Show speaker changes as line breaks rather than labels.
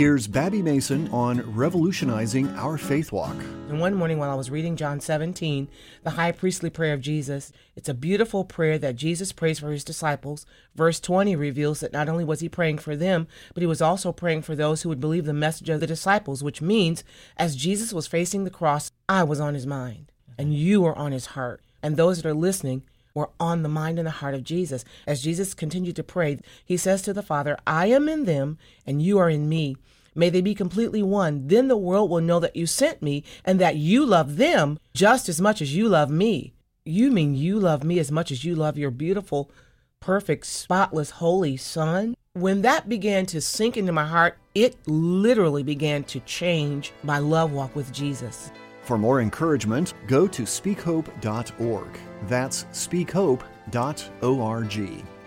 Here's Babby Mason on revolutionizing our faith walk.
And one morning while I was reading John 17, the high priestly prayer of Jesus, it's a beautiful prayer that Jesus prays for his disciples. Verse 20 reveals that not only was he praying for them, but he was also praying for those who would believe the message of the disciples, which means as Jesus was facing the cross, I was on his mind, and you were on his heart. And those that are listening were on the mind and the heart of Jesus. As Jesus continued to pray, he says to the Father, I am in them, and you are in me. May they be completely one. Then the world will know that you sent me and that you love them just as much as you love me. You mean you love me as much as you love your beautiful, perfect, spotless, holy Son? When that began to sink into my heart, it literally began to change my love walk with Jesus.
For more encouragement, go to speakhope.org. That's speakhope.org.